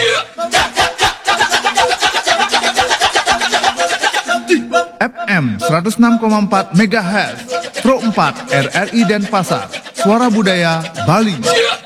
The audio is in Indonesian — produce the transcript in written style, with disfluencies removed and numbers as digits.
FM 106,4 MHz Pro 4 RRI Denpasar, Suara Budaya Bali.